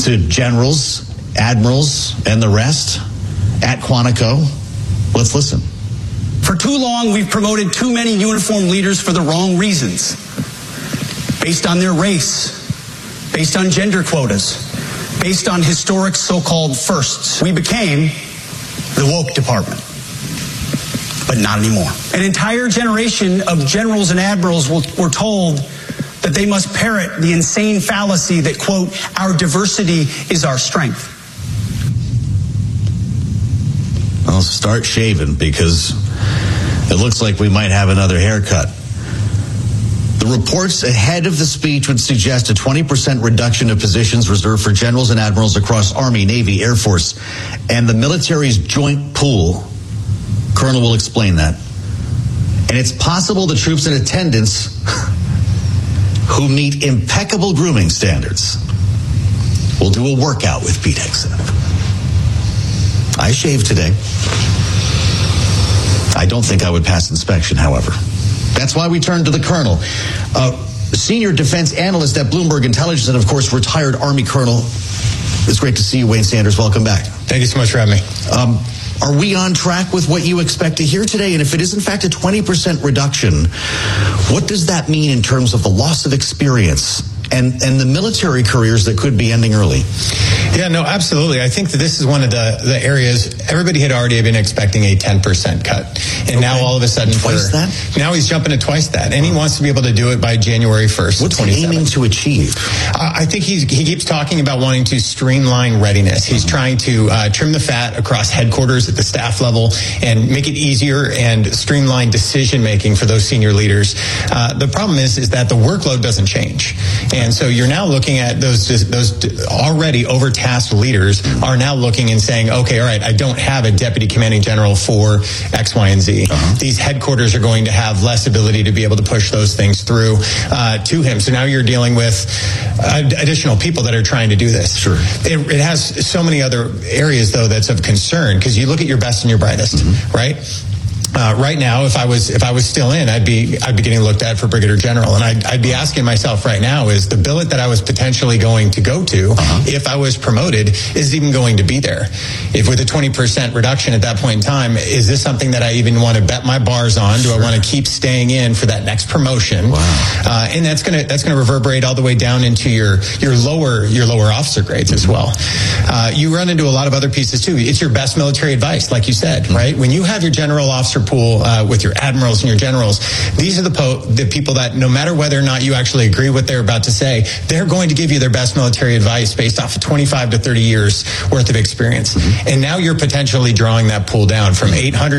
to generals, admirals, and the rest at Quantico. Let's listen. For too long, we've promoted too many uniformed leaders for the wrong reasons. Based on their race, based on gender quotas, based on historic so-called firsts. We became the woke department. But not anymore. An entire generation of generals and admirals were told that they must parrot the insane fallacy that, quote, our diversity is our strength. I'll start shaving because it looks like we might have another haircut. The reports ahead of the speech would suggest a 20% reduction of positions reserved for generals and admirals across Army, Navy, Air Force, and the military's joint pool. Colonel will explain that. And it's possible the troops in attendance who meet impeccable grooming standards will do a workout with Pete Hegseth. I shaved today. I don't think I would pass inspection, however. That's why we turned to the Colonel. Senior defense analyst at Bloomberg Intelligence and, of course, retired Army Colonel. It's great to see you, Wayne Sanders. Welcome back. Thank you so much for having me. Are we on track with what you expect to hear today? And if it is, in fact, a 20% reduction, what does that mean in terms of the loss of experience and the military careers that could be ending early? Yeah, no, absolutely. I think that this is one of the areas everybody had already been expecting a 10% cut. And now all of a sudden, twice that? Now he's jumping to twice that. And he wants to be able to do it by January 1st. What's he aiming to achieve? I think he keeps talking about wanting to streamline readiness. He's trying to trim the fat across headquarters at the staff level and make it easier and streamline decision making for those senior leaders. The problem is that the workload doesn't change. And so you're now looking at those already overtasked leaders are now looking and saying, okay, all right, I don't have a deputy commanding general for X, Y, and Z. These headquarters are going to have less ability to be able to push those things through to him. So now you're dealing with additional people that are trying to do this. Sure. It has so many other areas, though, that's of concern because you look at your best and your brightest, right? Right now, if I was still in, I'd be getting looked at for brigadier general, and I'd be asking myself right now: is the billet that I was potentially going to go to, if I was promoted, is even going to be there? If with a 20% reduction at that point in time, is this something that I even want to bet my bars on? Do I want to keep staying in for that next promotion? Wow. And that's gonna reverberate all the way down into your lower officer grades as well. You run into a lot of other pieces too. It's your best military advice, like you said, right? When you have your general officer pool with your admirals and your generals, these are the people that no matter whether or not you actually agree with what they're about to say, they're going to give you their best military advice based off of 25 to 30 years worth of experience. And now you're potentially drawing that pool down from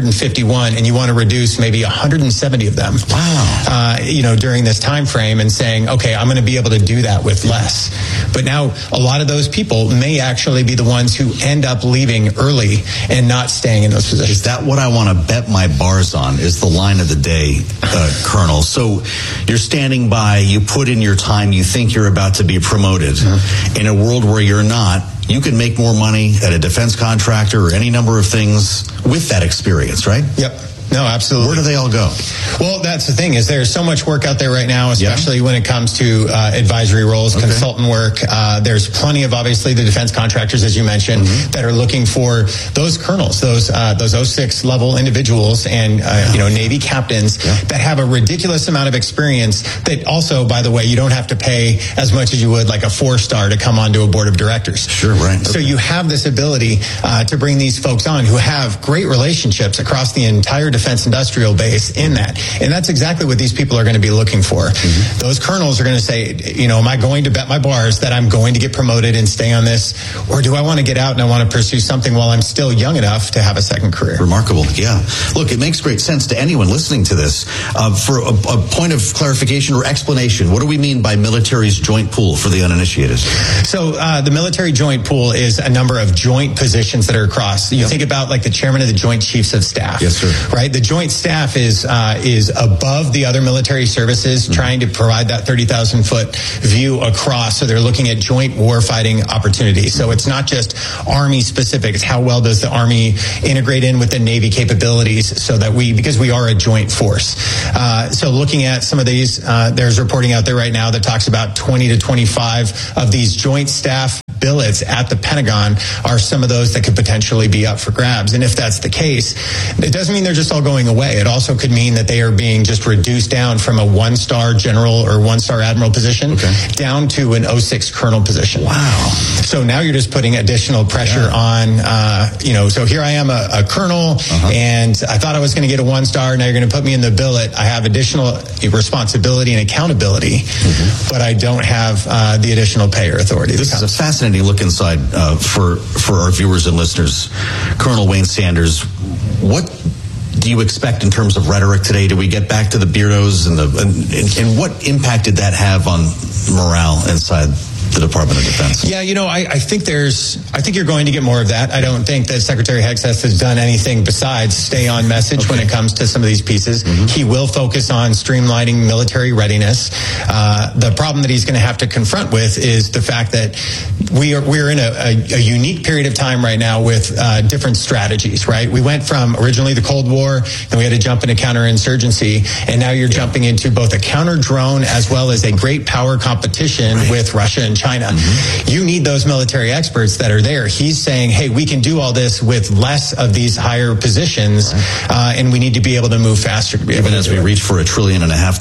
851 and you want to reduce maybe 170 of them. Wow. During this time frame and saying, okay, I'm going to be able to do that with less. But now a lot of those people may actually be the ones who end up leaving early and not staying in those positions. Is that what I want to bet my bars on, is the line of the day, Colonel? So you're standing by, you put in your time, you think you're about to be promoted. In a world where you're not, you can make more money at a defense contractor or any number of things with that experience, right? Yep. No, absolutely. Where do they all go? Well, that's the thing, is there's so much work out there right now, especially when it comes to advisory roles, consultant work. There's plenty of, obviously, the defense contractors, as you mentioned, that are looking for those colonels, those 06 level individuals and, Navy captains that have a ridiculous amount of experience that also, by the way, you don't have to pay as much as you would like a 4-star to come onto a board of directors. Sure, right. So you have this ability to bring these folks on who have great relationships across the entire defense industrial base in that. And that's exactly what these people are going to be looking for. Those colonels are going to say, am I going to bet my bars that I'm going to get promoted and stay on this? Or do I want to get out and I want to pursue something while I'm still young enough to have a second career? Remarkable. Yeah. Look, it makes great sense to anyone listening to this. For a point of clarification or explanation, what do we mean by military's joint pool for the uninitiated? So the military joint pool is a number of joint positions that are across. You think about like the chairman of the Joint Chiefs of Staff. Yes, sir. Right? The joint staff is above the other military services, trying to provide that 30,000-foot view across. So they're looking at joint warfighting opportunities. So it's not just Army specific. It's how well does the Army integrate in with the Navy capabilities so that because we are a joint force. So looking at some of these, there's reporting out there right now that talks about 20 to 25 of these joint staff billets at the Pentagon are some of those that could potentially be up for grabs. And if that's the case, it doesn't mean they're just all going away. It also could mean that they are being just reduced down from a 1-star general or 1-star admiral position down to an 06 colonel position. Wow. So now you're just putting additional pressure on, so here I am a colonel and I thought I was going to get a 1-star. Now you're going to put me in the billet. I have additional responsibility and accountability, but I don't have the additional pay or authority. This is a fascinating look inside for our viewers and listeners. Colonel Wayne Sanders, what do you expect in terms of rhetoric today? Do we get back to the Beardos and what impact did that have on morale inside the Department of Defense? Yeah, I think you're going to get more of that. I don't think that Secretary Hegseth has done anything besides stay on message when it comes to some of these pieces. He will focus on streamlining military readiness. The problem that he's going to have to confront with is the fact that we're in a unique period of time right now with different strategies, right? We went from originally the Cold War, then we had to jump into counterinsurgency, and now you're jumping into both a counter-drone as well as a great power competition with Russia and China. You need those military experts that are there. He's saying, hey, we can do all this with less of these higher positions, and we need to be able to move faster to be able to as we reach for $1.5 trillion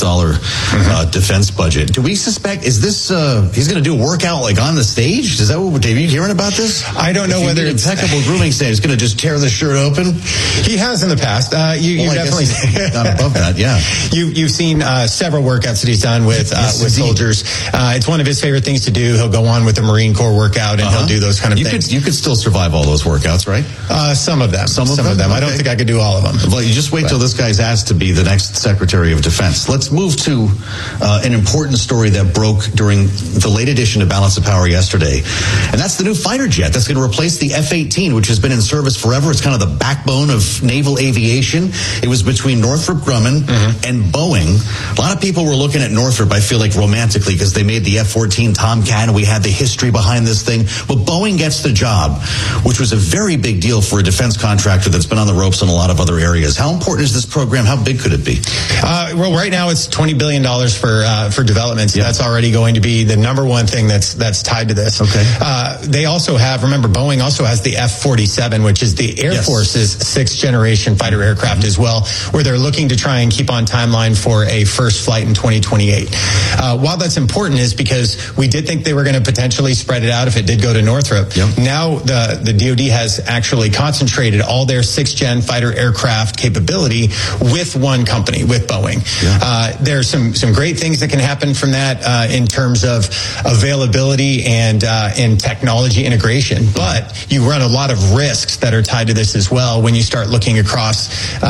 defense budget. Do we suspect, is this, he's going to do a workout like on the stage? Is that what, are you hearing about this? I don't know whether it's impeccable grooming stage. He's going to just tear the shirt open. He has in the past. You definitely not above that. Yeah. You've seen several workouts that he's done with soldiers. It's one of his favorite things to do. He'll go on with the Marine Corps workout and he'll do those kind of things. You could still survive all those workouts, right? Some of them. Some of them. Okay. I don't think I could do all of them. Well, you just wait till this guy's asked to be the next Secretary of Defense. Let's move to an important story that broke during the late edition of Balance of Power yesterday. And that's the new fighter jet that's going to replace the F-18, which has been in service forever. It's kind of the backbone of naval aviation. It was between Northrop Grumman and Boeing. A lot of people were looking at Northrop, I feel like, romantically, because they made the F-14 Tomcat and we had the history behind this thing. But Boeing gets the job, which was a very big deal for a defense contractor that's been on the ropes in a lot of other areas. How important is this program? How big could it be? Well, right now it's $20 billion for development. So that's already going to be the number one thing that's tied to this. Okay. They also have, remember, Boeing also has the F-47, which is the Air Force's 6th generation fighter aircraft as well, where they're looking to try and keep on timeline for a first flight in 2028. While that's important is because we did think they were going to potentially spread it out if it did go to Northrop. Now the DoD has actually concentrated all their 6th gen fighter aircraft capability with one company, with Boeing. There's some great things that can happen from that in terms of availability and technology integration, but you run a lot of risks that are tied to this as well when you start looking across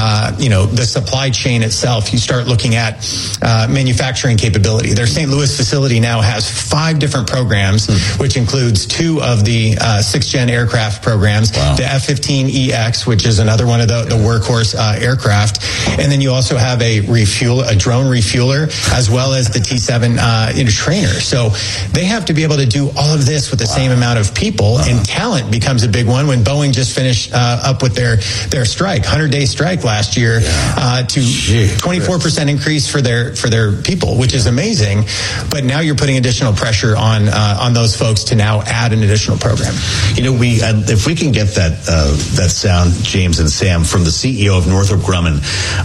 the supply chain itself. You start looking at manufacturing capability. Their St. Louis facility now has 5 different programs, which includes 2 of the 6th gen aircraft programs, the F-15EX, which is another one of the workhorse aircraft, and then you also have a drone refueler, as well as the T-7 trainer. So they have to be able to do all of this with the same amount of people, and talent becomes a big one. When Boeing just finished up with their strike, 100-day strike last year, to 24% increase for their people, which is amazing. But now you're putting additional pressure on those folks to now add an additional program. If we can get that sound, James and Sam, from the CEO of Northrop Grumman.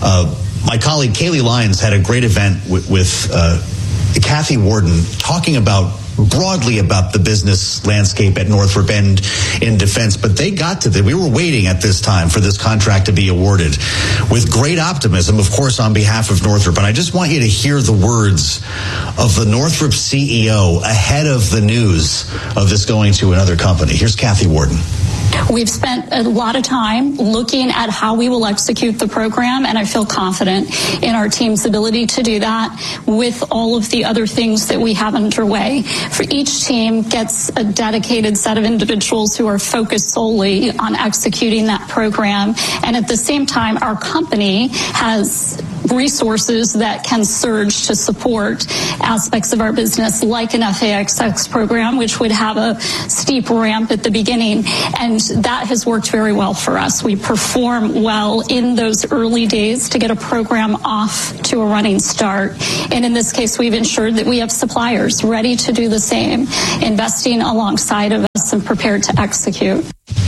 My colleague Kaylee Lyons had a great event with Kathy Warden talking broadly about the business landscape at Northrop and in defense, but they got to we were waiting at this time for this contract to be awarded with great optimism, of course, on behalf of Northrop. And I just want you to hear the words of the Northrop CEO ahead of the news of this going to another company. Here's Kathy Warden. We've spent a lot of time looking at how we will execute the program, and I feel confident in our team's ability to do that with all of the other things that we have underway. For each team gets a dedicated set of individuals who are focused solely on executing that program, and at the same time, our company has resources that can surge to support aspects of our business, like an FAXX program, which would have a steep ramp at the beginning. And that has worked very well for us. We perform well in those early days to get a program off to a running start. And in this case, we've ensured that we have suppliers ready to do the same, investing alongside of us and prepared to execute.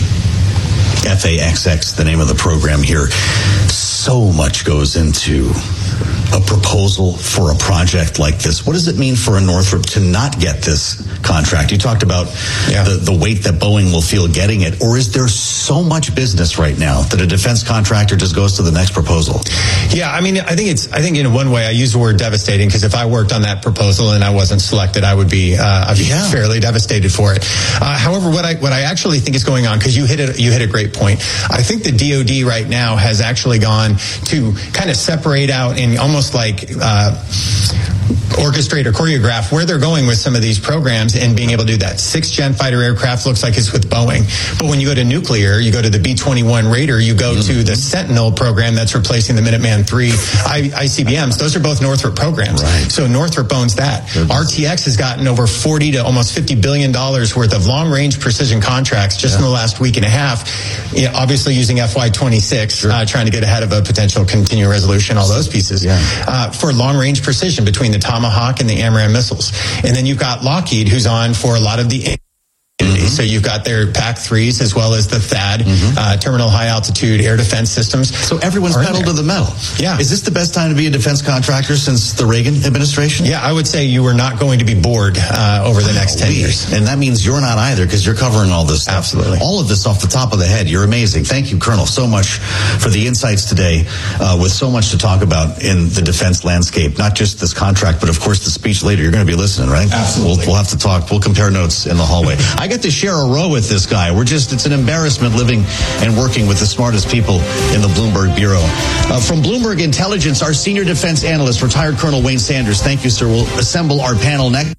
FAXX, the name of the program here. So much goes into a proposal for a project like this. What does it mean for a Northrop to not get this contract? You talked about the weight that Boeing will feel getting it, or is there so much business right now that a defense contractor just goes to the next proposal? Yeah, I mean, I think in one way I use the word devastating, because if I worked on that proposal and I wasn't selected, I'd be fairly devastated for it. However, what I actually think is going on, because you hit a great point. I think the DoD right now has actually gone to kind of separate out in almost like orchestrate or choreograph where they're going with some of these programs and being able to do that. 6th Gen fighter aircraft looks like it's with Boeing. But when you go to nuclear, you go to the B-21 Raider, you go to the Sentinel program that's replacing the Minuteman III ICBMs. Those are both Northrop programs. Right. So Northrop owns that. RTX has gotten over $40 to almost $50 billion worth of long-range precision contracts just in the last week and a half, obviously using FY26, trying to get ahead of a potential continuing resolution, all those pieces, for long-range precision between the Tomahawk and the AMRAAM missiles. And then you've got Lockheed, who's on for a lot of the So you've got their PAC-3s as well as the THAAD, Terminal High Altitude Air Defense Systems. So everyone's pedal to the metal. Yeah. Is this the best time to be a defense contractor since the Reagan administration? Yeah, I would say you are not going to be bored over the next 10 years. And that means you're not either, because you're covering all this stuff. Absolutely. All of this off the top of the head. You're amazing. Thank you, Colonel, so much for the insights today, with so much to talk about in the defense landscape. Not just this contract, but of course the speech later. You're going to be listening, right? Absolutely. We'll have to talk. We'll compare notes in the hallway. I get to share a row with this guy. It's an embarrassment living and working with the smartest people in the Bloomberg Bureau. From Bloomberg Intelligence, our senior defense analyst, retired Colonel Wayne Sanders. Thank you, sir. We'll assemble our panel next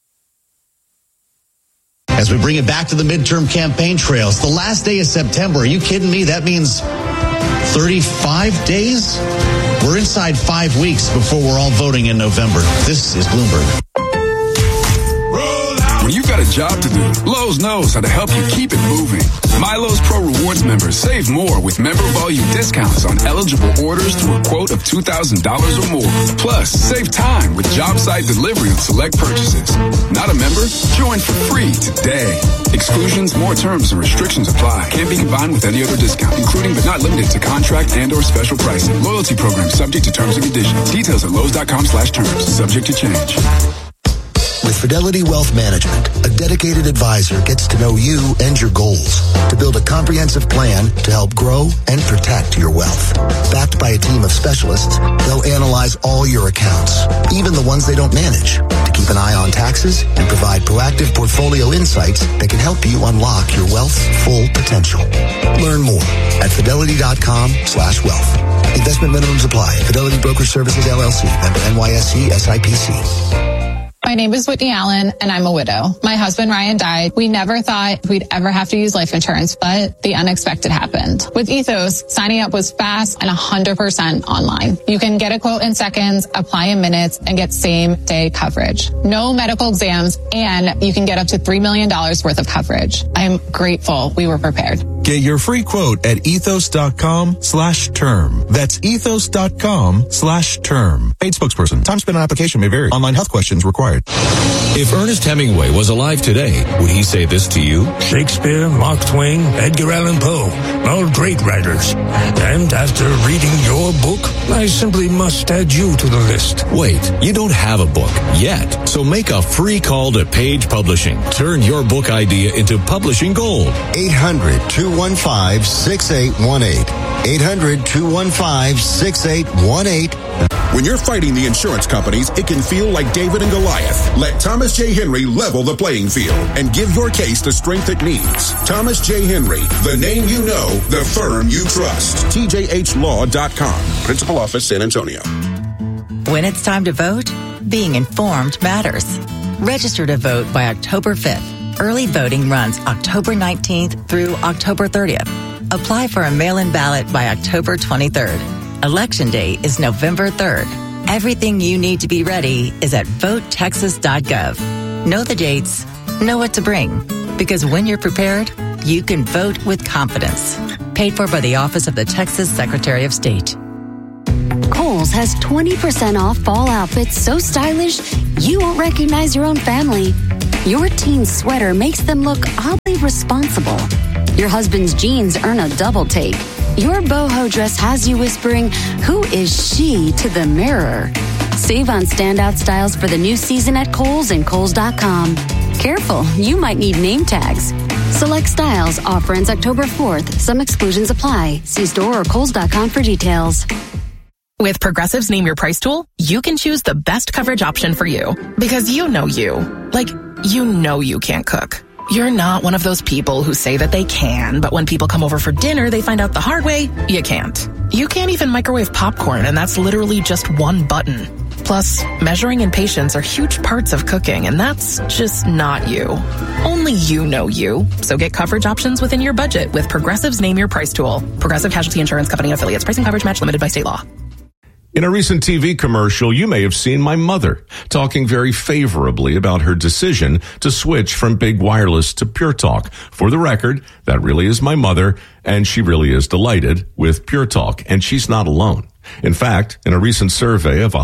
as we bring it back to the midterm campaign trails. The last day of September. Are you kidding me? That means 35 days? We're inside 5 weeks before we're all voting in November. This is Bloomberg. When you've got a job to do, Lowe's knows how to help you keep it moving. My Lowe's Pro Rewards members save more with member volume discounts on eligible orders through a quote of $2,000 or more. Plus, save time with job site delivery on select purchases. Not a member? Join for free today. Exclusions, more terms, and restrictions apply. Can't be combined with any other discount, including but not limited to contract and or special pricing. Loyalty program subject to terms and conditions. Details at Lowe's.com/terms. Subject to change. With Fidelity Wealth Management, a dedicated advisor gets to know you and your goals to build a comprehensive plan to help grow and protect your wealth. Backed by a team of specialists, they'll analyze all your accounts, even the ones they don't manage, to keep an eye on taxes and provide proactive portfolio insights that can help you unlock your wealth's full potential. Learn more at fidelity.com/wealth. Investment minimums apply. Fidelity Brokerage Services, LLC, member NYSE, SIPC. My name is Whitney Allen, and I'm a widow. My husband, Ryan, died. We never thought we'd ever have to use life insurance, but the unexpected happened. With Ethos, signing up was fast and 100% online. You can get a quote in seconds, apply in minutes, and get same-day coverage. No medical exams, and you can get up to $3 million worth of coverage. I am grateful we were prepared. Get your free quote at ethos.com/term. That's ethos.com/term. Paid spokesperson. Time spent on application may vary. Online health questions required. If Ernest Hemingway was alive today, would he say this to you? Shakespeare, Mark Twain, Edgar Allan Poe, all great writers. And after reading your book, I simply must add you to the list. Wait, you don't have a book yet. So make a free call to Page Publishing. Turn your book idea into publishing gold. 800-215-6818. 800-215-6818. When you're fighting the insurance companies, it can feel like David and Goliath. Let Thomas J. Henry level the playing field and give your case the strength it needs. Thomas J. Henry, the name you know, the firm you trust. TJHLaw.com. Principal Office, San Antonio. When it's time to vote, being informed matters. Register to vote by October 5th. Early voting runs October 19th through October 30th. Apply for a mail-in ballot by October 23rd. Election Day is November 3rd. Everything you need to be ready is at votetexas.gov. Know the dates, know what to bring, because when you're prepared, you can vote with confidence. Paid for by the Office of the Texas Secretary of State. Kohl's has 20% off fall outfits so stylish you won't recognize your own family. Your teen's sweater makes them look oddly responsible. Your husband's jeans earn a double take. Your boho dress has you whispering, "Who is she?" to the mirror. Save on standout styles for the new season at Kohl's and Kohl's.com. Careful, you might need name tags. Select styles. Offer ends October 4th. Some exclusions apply. See store or Kohl's.com for details. With Progressive's Name Your Price tool, you can choose the best coverage option for you. Because you know you. Like, you know you can't cook. You're not one of those people who say that they can, but when people come over for dinner, they find out the hard way, you can't. You can't even microwave popcorn, and that's literally just one button. Plus, measuring and patience are huge parts of cooking, and that's just not you. Only you know you. So get coverage options within your budget with Progressive's Name Your Price tool. Progressive Casualty Insurance Company affiliates. Pricing coverage match limited by state law. In a recent TV commercial, you may have seen my mother talking very favorably about her decision to switch from Big Wireless to Pure Talk. For the record, that really is my mother, and she really is delighted with Pure Talk, and she's not alone. In fact, in a recent survey of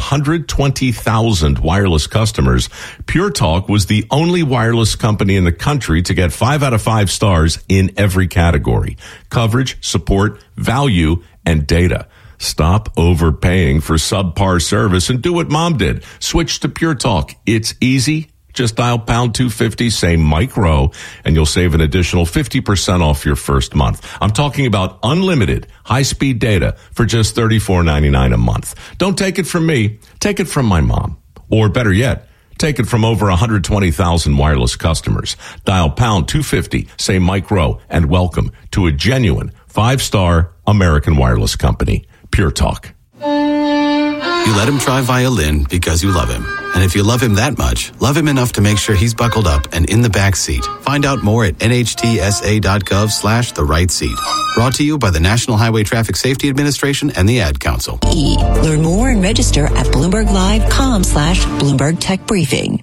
120,000 wireless customers, Pure Talk was the only wireless company in the country to get 5 out of 5 stars in every category: coverage, support, value, and data. Stop overpaying for subpar service and do what Mom did. Switch to Pure Talk. It's easy. Just dial pound 250, say Mike Rowe, and you'll save an additional 50% off your first month. I'm talking about unlimited high-speed data for just $34.99 a month. Don't take it from me. Take it from my mom. Or better yet, take it from over 120,000 wireless customers. Dial pound 250, say Mike Rowe, and welcome to a genuine 5-star American wireless company. Pure Talk. You let him try violin because you love him. And if you love him that much, love him enough to make sure he's buckled up and in the back seat. Find out more at nhtsa.gov/the right seat. Brought to you by the National Highway Traffic Safety Administration and the Ad Council. Learn more and register at BloombergLive.com/Bloomberg Tech Briefing.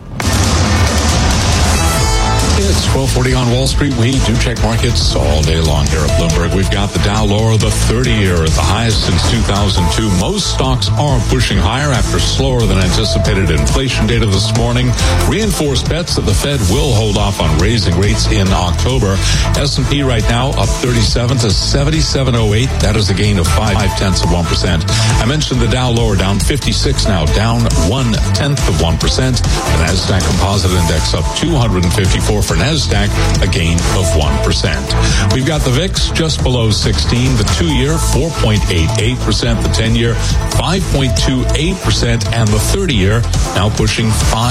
It's 12:40 on Wall Street. We do check markets all day long here at Bloomberg. We've got the Dow lower, the 30-year at the highest since 2002. Most stocks are pushing higher after slower than anticipated inflation data this morning. Reinforced bets that the Fed will hold off on raising rates in October. S&P right now up 37 to 7708. That is a gain of 0.5%. I mentioned the Dow lower, down 56 now, down 0.1%. The Nasdaq Composite Index up 254 for NASDAQ, a gain of 1%. We've got the VIX just below 16, the 2-year 4.88%, the 10-year 5.28%, and the 30-year now pushing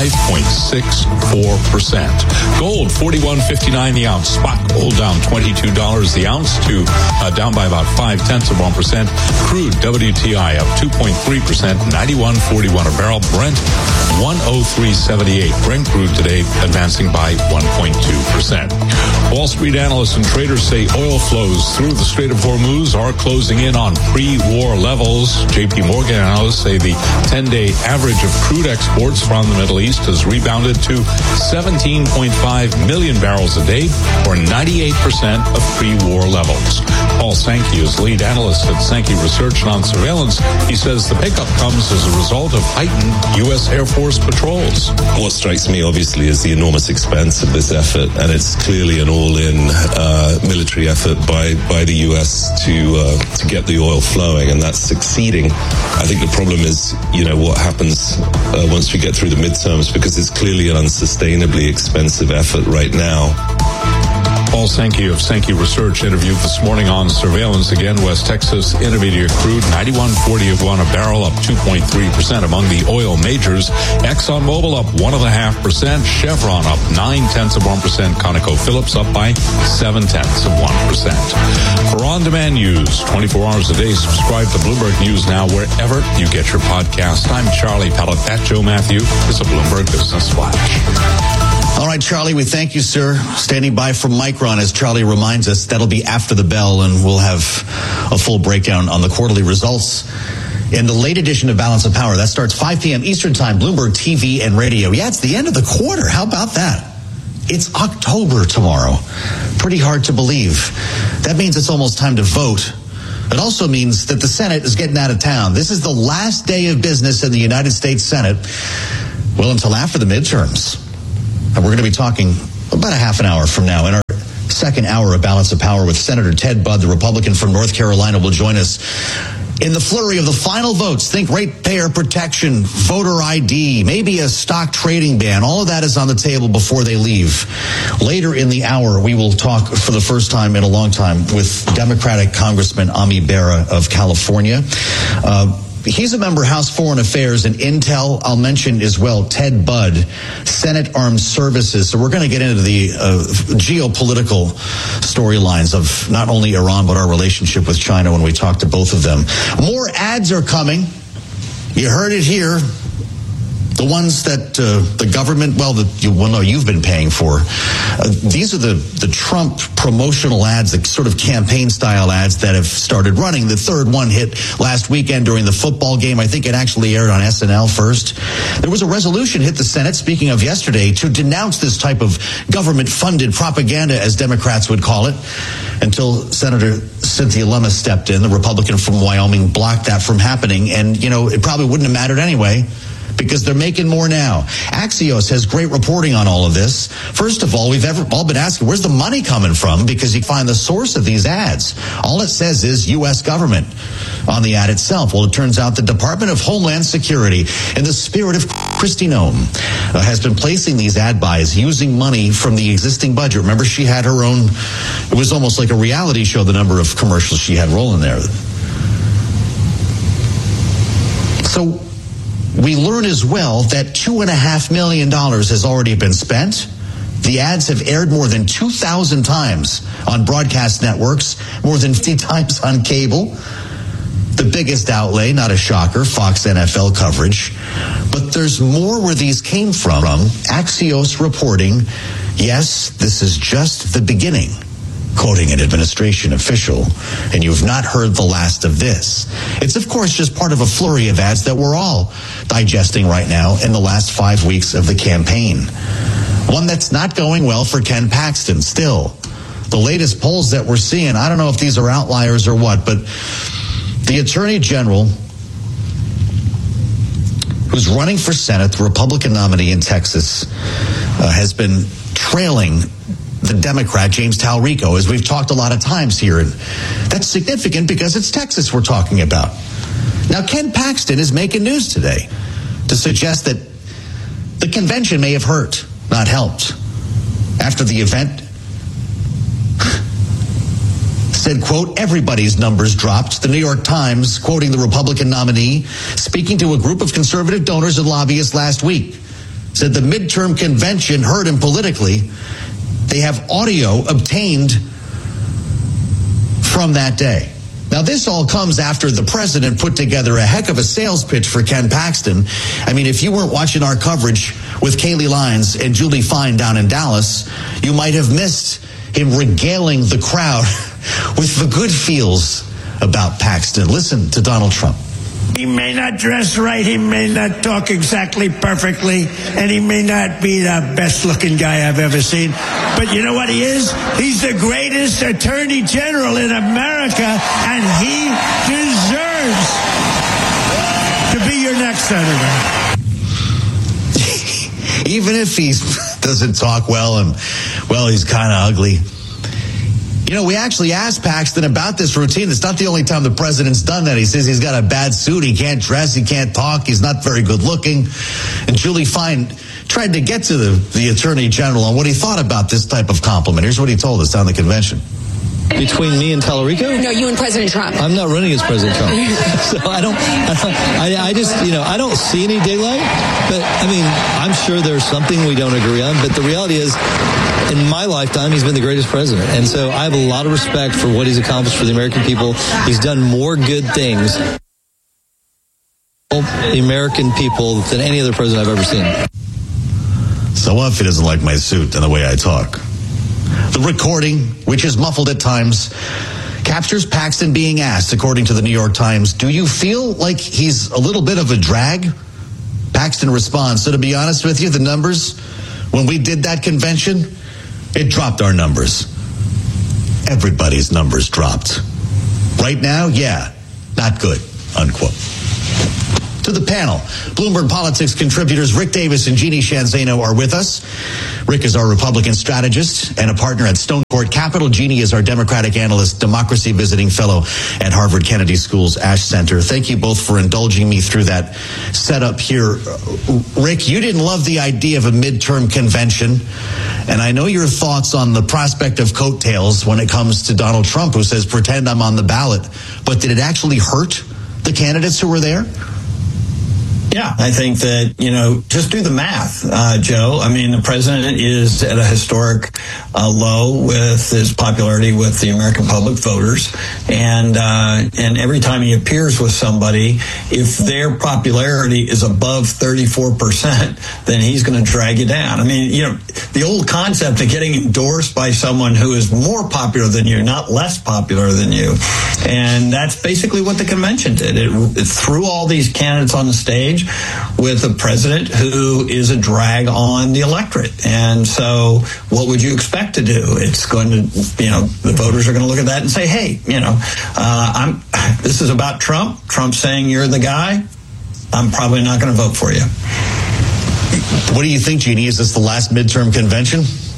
5.64%. Gold 41.59 the ounce. Spot gold down $22 the ounce to down by about 0.5%. Crude WTI up 2.3%, 91.41 a barrel. Brent 103.78. Brent crude today advancing by 1.2%. Wall Street analysts and traders say oil flows through the Strait of Hormuz are closing in on pre-war levels. JP Morgan analysts say the 10-day average of crude exports from the Middle East has rebounded to 17.5 million barrels a day, or 98% of pre-war levels. Paul Sankey is lead analyst at Sankey Research, and on surveillance, he says the pickup comes as a result of heightened U.S. Air Force patrols. What strikes me, obviously, is the enormous expense of this effort, and it's clearly an all-in military effort by the U.S. to get the oil flowing, and that's succeeding. I think the problem is, what happens once we get through the midterms, because it's clearly an unsustainably expensive effort right now. Paul Sankey of Sankey Research interviewed this morning on surveillance. Again, West Texas Intermediate crude 91.41 a barrel, up 2.3% among the oil majors. ExxonMobil up 1.5%. Chevron up 0.9%. ConocoPhillips up by 0.7%. For on-demand news, 24 hours a day, subscribe to Bloomberg News Now wherever you get your podcast. I'm Charlie Pellet. At Joe Matthew is a Bloomberg Business Flash. All right, Charlie, we thank you, sir. Standing by from Micron, as Charlie reminds us, that'll be after the bell, and we'll have a full breakdown on the quarterly results in the late edition of Balance of Power. That starts 5 p.m. Eastern Time, Bloomberg TV and radio. Yeah, it's the end of the quarter. How about that? It's October tomorrow. Pretty hard to believe. That means it's almost time to vote. It also means that the Senate is getting out of town. This is the last day of business in the United States Senate, well, until after the midterms. And we're going to be talking about a half an hour from now. In our second hour of Balance of Power with Senator Ted Budd, the Republican from North Carolina, will join us in the flurry of the final votes. Think ratepayer protection, voter ID, maybe a stock trading ban. All of that is on the table before they leave. Later in the hour, we will talk for the first time in a long time with Democratic Congressman Ami Bera of California. He's a member of House Foreign Affairs and Intel. I'll mention as well Ted Budd, Senate Armed Services. So we're going to get into the geopolitical storylines of not only Iran, but our relationship with China when we talk to both of them. More ads are coming. You heard it here. The ones that the government, you've been paying for. These are the Trump promotional ads, the sort of campaign-style ads that have started running. The third one hit last weekend during the football game. I think it actually aired on SNL first. There was a resolution hit the Senate, speaking of yesterday, to denounce this type of government-funded propaganda, as Democrats would call it, until Senator Cynthia Lummis stepped in. The Republican from Wyoming blocked that from happening. And, it probably wouldn't have mattered anyway, because they're making more now. Axios has great reporting on all of this. First of all, we've all been asking, where's the money coming from? Because you find the source of these ads. All it says is U.S. government on the ad itself. Well, it turns out the Department of Homeland Security, in the spirit of Kristi Noem, has been placing these ad buys using money from the existing budget. Remember, she had her own, it was almost like a reality show, the number of commercials she had rolling there. So we learn as well that $2.5 million has already been spent. The ads have aired more than 2,000 times on broadcast networks, more than 50 times on cable. The biggest outlay, not a shocker, Fox NFL coverage. But there's more where these came from. Axios reporting, yes, this is just the beginning. Quoting an administration official, and you've not heard the last of this. It's, of course, just part of a flurry of ads that we're all digesting right now in the last 5 weeks of the campaign. One that's not going well for Ken Paxton still. The latest polls that we're seeing, I don't know if these are outliers or what, but the Attorney General, who's running for Senate, the Republican nominee in Texas, has been trailing the Democrat, James Talrico, as we've talked a lot of times here. And that's significant because it's Texas we're talking about. Now, Ken Paxton is making news today to suggest that the convention may have hurt, not helped. After the event, said, quote, everybody's numbers dropped. The New York Times, quoting the Republican nominee, speaking to a group of conservative donors and lobbyists last week, said the midterm convention hurt him politically. They have audio obtained from that day. Now, this all comes after the president put together a heck of a sales pitch for Ken Paxton. I mean, if you weren't watching our coverage with Kaylee Lyons and Julie Fine down in Dallas, you might have missed him regaling the crowd with the good feels about Paxton. Listen to Donald Trump. He may not dress right, he may not talk exactly perfectly, and he may not be the best-looking guy I've ever seen. But you know what he is? He's the greatest attorney general in America, and he deserves to be your next senator. Even if he doesn't talk well and, well, he's kind of ugly. You know, we actually asked Paxton about this routine. It's not the only time the president's done that. He says he's got a bad suit. He can't dress. He can't talk. He's not very good looking. And Julie Fine tried to get to the attorney general on what he thought about this type of compliment. Here's what he told us down the convention. Between me and Talarico? No, you and President Trump. I'm not running as President Trump. So I don't see any daylight. But, I mean, I'm sure there's something we don't agree on. But the reality is, in my lifetime, he's been the greatest president. And so I have a lot of respect for what he's accomplished for the American people. He's done more good things for the American people than any other president I've ever seen. So what if he doesn't like my suit and the way I talk? The recording, which is muffled at times, captures Paxton being asked, according to the New York Times, do you feel like he's a little bit of a drag? Paxton responds, so to be honest with you, the numbers, when we did that convention, it dropped our numbers. Everybody's numbers dropped. Right now, yeah, not good, unquote. To the panel, Bloomberg Politics contributors Rick Davis and Jeannie Shanzano are with us. Rick is our Republican strategist and a partner at Stone Court Capital. Jeannie is our Democratic analyst, democracy visiting fellow at Harvard Kennedy School's Ash Center. Thank you both for indulging me through that setup here. Rick, you didn't love the idea of a midterm convention, and I know your thoughts on the prospect of coattails when it comes to Donald Trump, who says, pretend I'm on the ballot. But did it actually hurt the candidates who were there? Yeah, I think that, just do the math, Joe. I mean, the president is at a historic low with his popularity with the American public voters. And every time he appears with somebody, if their popularity is above 34%, then he's going to drag you down. I mean, the old concept of getting endorsed by someone who is more popular than you, not less popular than you. And that's basically what the convention did. It threw all these candidates on the stage with a president who is a drag on the electorate. And so what would you expect to do? It's going to, the voters are going to look at that and say, hey, this is about Trump. Trump's saying you're the guy. I'm probably not going to vote for you. What do you think, Jeannie? Is this the last midterm convention?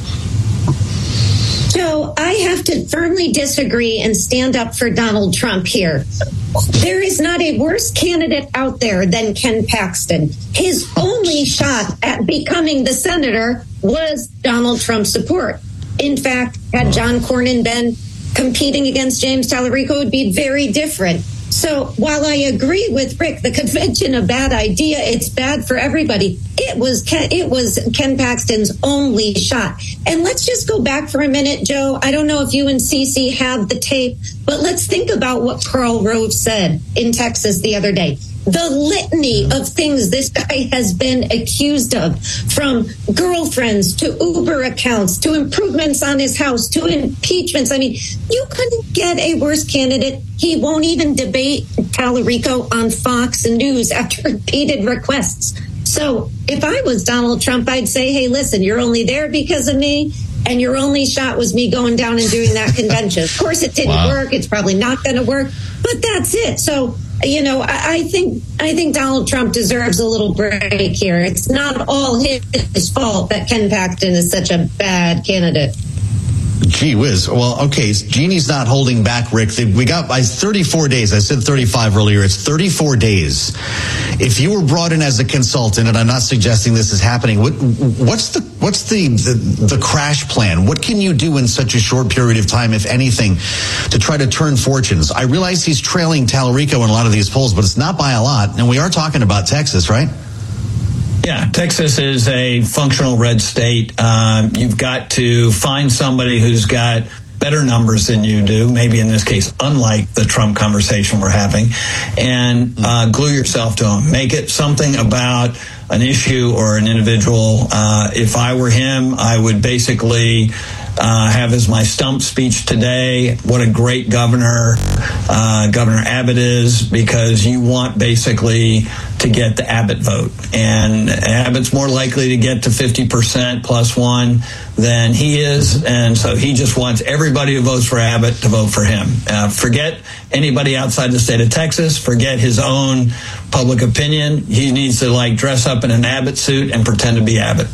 Joe, I have to firmly disagree and stand up for Donald Trump here. There is not a worse candidate out there than Ken Paxton. His only shot at becoming the senator was Donald Trump's support. In fact, had John Cornyn been competing against James Tallarico, it would be very different. So while I agree with Rick, the convention a bad idea, it's bad for everybody. It was Ken Paxton's only shot. And let's just go back for a minute, Joe. I don't know if you and Cece have the tape, but let's think about what Karl Rove said in Texas the other day. The litany of things this guy has been accused of, from girlfriends to Uber accounts to improvements on his house to impeachments. I mean, you couldn't get a worse candidate. He won't even debate Tallarico on Fox News after repeated requests. So if I was Donald Trump, I'd say, hey, listen, you're only there because of me. And your only shot was me going down and doing that convention. Of course, it didn't work. It's probably not going to work. But that's it. So, I think Donald Trump deserves a little break here. It's not all his fault that Ken Paxton is such a bad candidate. Gee whiz. Well, okay, Jeannie's not holding back, Rick. We got by 34 days. I said 35 earlier. It's 34 days. If you were brought in as a consultant, and I'm not suggesting this is happening, what's the crash plan? What can you do in such a short period of time, if anything, to try to turn fortunes? I realize he's trailing Tallarico in a lot of these polls, but it's not by a lot. And we are talking about Texas, right? Yeah, Texas is a functional red state. You've got to find somebody who's got better numbers than you do, maybe in this case, unlike the Trump conversation we're having, and glue yourself to them. Make it something about an issue or an individual. If I were him, I would basically have as my stump speech today what a great governor Governor Abbott is, because you want basically to get the Abbott vote. And Abbott's more likely to get to 50% plus one than he is. And so he just wants everybody who votes for Abbott to vote for him. Forget anybody outside the state of Texas. Forget his own public opinion. He needs to dress up in an Abbott suit and pretend to be Abbott.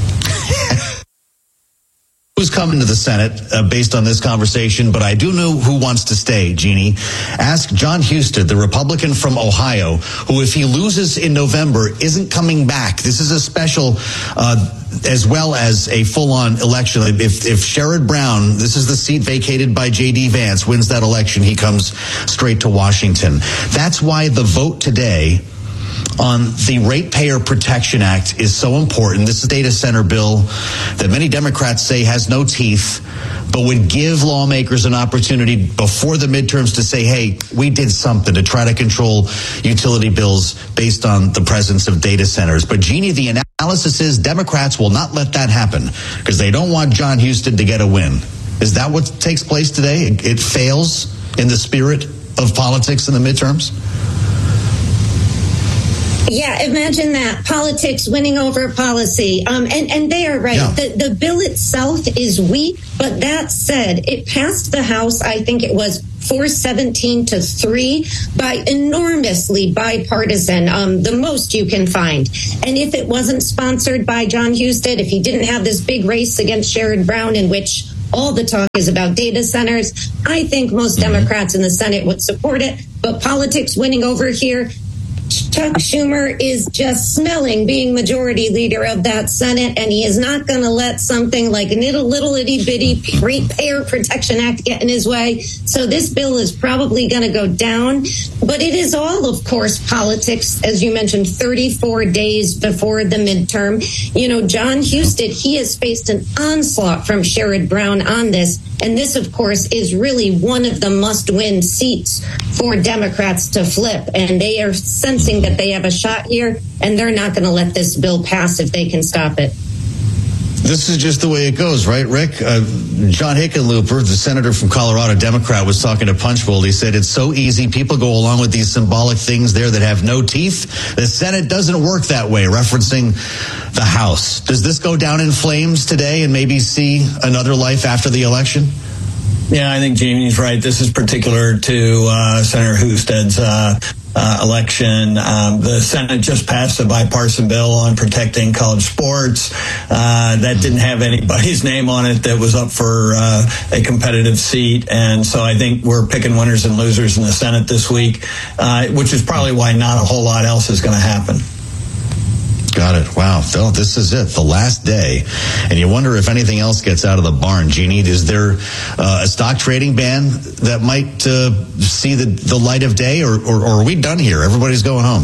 Who's coming to the Senate based on this conversation, but I do know who wants to stay, Jeannie. Ask John Husted, the Republican from Ohio, who, if he loses in November, isn't coming back. This is a special as well as a full-on election. If Sherrod Brown, this is the seat vacated by J.D. Vance, wins that election, he comes straight to Washington. That's why the vote today on the Ratepayer Protection Act is so important. This is a data center bill that many Democrats say has no teeth, but would give lawmakers an opportunity before the midterms to say, hey, we did something to try to control utility bills based on the presence of data centers. But Jeannie, the analysis is Democrats will not let that happen because they don't want John Husted to get a win. Is that what takes place today? It fails in the spirit of politics in the midterms? Yeah, imagine that. Politics winning over policy. And they are right. Yeah. The bill itself is weak, but that said, it passed the House, I think it was 417-3 by enormously bipartisan, the most you can find. And if it wasn't sponsored by John Husted, if he didn't have this big race against Sherrod Brown in which all the talk is about data centers, I think most Democrats in the Senate would support it. But politics winning over here, Chuck Schumer is just smelling being majority leader of that Senate, and he is not going to let something like a little itty bitty Payer Protection Act get in his way. So this bill is probably going to go down. But it is all, of course, politics, as you mentioned, 34 days before the midterm. You know, John Husted, he has faced an onslaught from Sherrod Brown on this. And this, of course, is really one of the must-win seats for Democrats to flip. And they are sensing that they have a shot here, and they're not going to let this bill pass if they can stop it. This is just the way it goes, right, Rick? John Hickenlooper, the senator from Colorado, Democrat, was talking to Punchbowl. He said it's so easy. People go along with these symbolic things there that have no teeth. The Senate doesn't work that way, referencing the House. Does this go down in flames today and maybe see another life after the election? Yeah, I think Jamie's right. This is particular to Senator Husted's election. The Senate just passed a bipartisan bill on protecting college sports. That didn't have anybody's name on it that was up for a competitive seat. And so I think we're picking winners and losers in the Senate this week, which is probably why not a whole lot else is going to happen. Got it. Wow. Phil, this is it. The last day. And you wonder if anything else gets out of the barn. Jeannie, is there a stock trading ban that might see the light of day, or are we done here? Everybody's going home.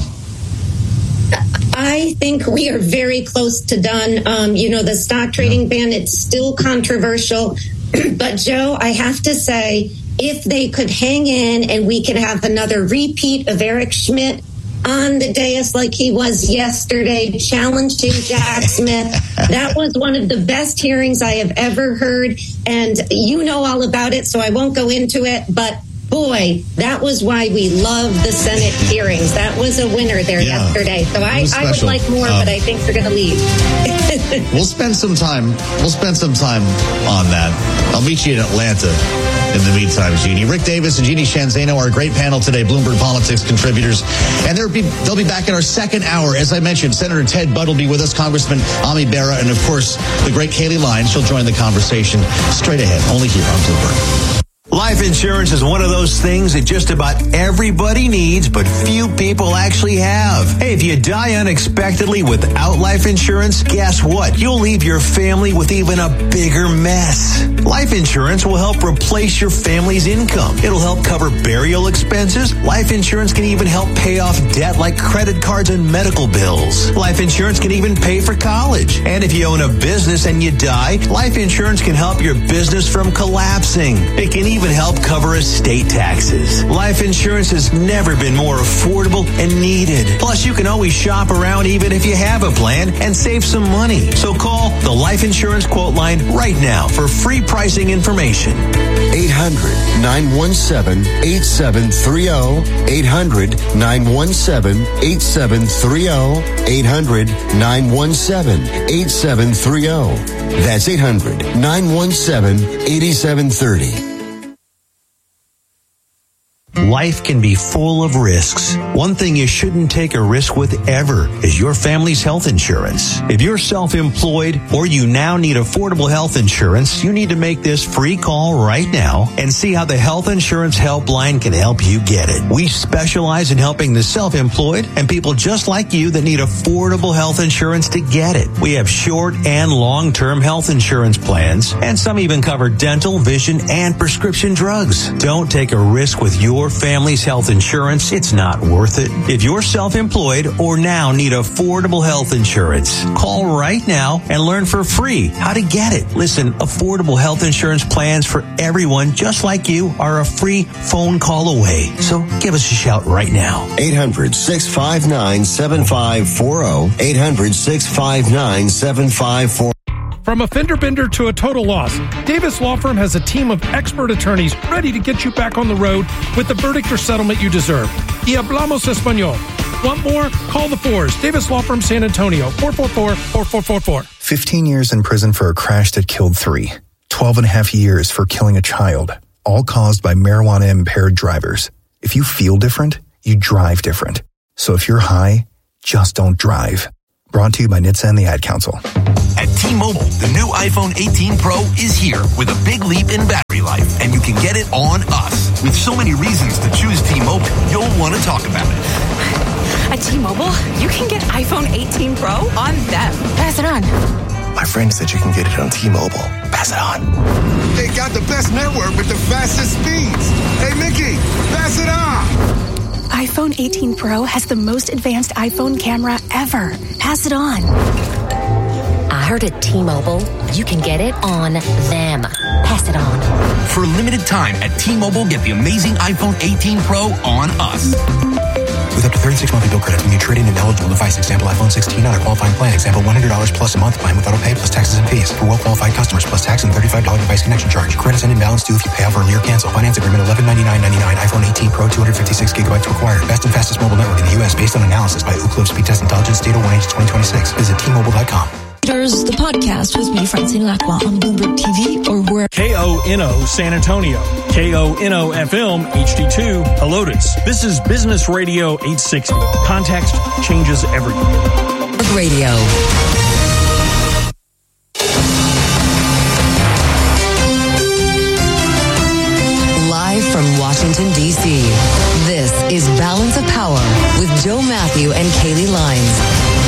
I think we are very close to done. The stock trading ban, it's still controversial. But, Joe, I have to say, if they could hang in and we could have another repeat of Eric Schmidt on the dais like he was yesterday, challenging Jack Smith. That was one of the best hearings I have ever heard. And you know all about it, so I won't go into it. But, boy, that was why we love the Senate hearings. That was a winner there yesterday. So I would like more, but I think they're going to leave. We'll spend some time on that. I'll meet you in Atlanta. In the meantime, Jeannie. Rick Davis and Jeannie Shanzano, our great panel today, Bloomberg Politics contributors. And they'll be back in our second hour. As I mentioned, Senator Ted Budd will be with us, Congressman Ami Bera, and, of course, the great Kayleigh Lyons. She'll join the conversation straight ahead, only here on Bloomberg. Life insurance is one of those things that just about everybody needs, but few people actually have. Hey, if you die unexpectedly without life insurance, guess what? You'll leave your family with even a bigger mess. Life insurance will help replace your family's income. It'll help cover burial expenses. Life insurance can even help pay off debt like credit cards and medical bills. Life insurance can even pay for college. And if you own a business and you die, life insurance can help your business from collapsing. It can even help cover estate taxes. Life insurance has never been more affordable and needed. Plus, you can always shop around even if you have a plan and save some money. So call the Life Insurance Quote Line right now for free pricing information. 800-917-8730. 800-917-8730. 800-917-8730. That's 800-917-8730. Life can be full of risks. One thing you shouldn't take a risk with ever is your family's health insurance. If you're self-employed or you now need affordable health insurance, you need to make this free call right now and see how the Health Insurance Helpline can help you get it. We specialize in helping the self-employed and people just like you that need affordable health insurance to get it. We have short and long-term health insurance plans, and some even cover dental, vision, and prescription drugs. Don't take a risk with your family's health insurance, it's not worth it. If you're self-employed or now need affordable health insurance, call right now and learn for free how to get it. Listen, affordable health insurance plans for everyone just like you are a free phone call away. So give us a shout right now. 800-659-7540. 800-659-7540. From a fender bender to a total loss, Davis Law Firm has a team of expert attorneys ready to get you back on the road with the verdict or settlement you deserve. Y hablamos español. Want more? Call the Fours. Davis Law Firm, San Antonio, 444-4444. 15 years in prison for a crash that killed 3. 12 and a half years for killing a child, all caused by marijuana-impaired drivers. If you feel different, you drive different. So if you're high, just don't drive. Brought to you by NHTSA and the Ad Council. At T-Mobile, the new iPhone 18 Pro is here with a big leap in battery life, and you can get it on us. With so many reasons to choose T-Mobile, you'll want to talk about it. At T-Mobile, you can get iPhone 18 Pro on them. Pass it on. My friend said you can get it on T-Mobile. Pass it on. They got the best network with the fastest speeds. Hey, Mickey, pass it on. iPhone 18 Pro has the most advanced iPhone camera ever. Pass it on. I heard at T-Mobile, you can get it on them. Pass it on. For a limited time at T-Mobile, get the amazing iPhone 18 Pro on us. With up to 36 monthly bill credits when you trade in an eligible device. Example, iPhone 16 on a qualifying plan. Example, $100 plus a month plan with auto pay plus taxes and fees. For well-qualified customers plus tax and $35 device connection charge. Credits and imbalance due if you pay off early or cancel. Finance agreement $1199.99. iPhone 18 Pro 256 gigabytes required. Best and fastest mobile network in the U.S. based on analysis by Ookla Speed Test Intelligence. Data 1H 2026. Visit T-Mobile.com. There's the podcast with me, Francine Lacroix, on Bloomberg TV or where. KONO San Antonio, KONO FM HD2 Helotes. This is Business Radio 860. Context changes everything. Radio. Live from Washington, D.C., this is Balance of Power with Joe Matthew and Kaylee Lines.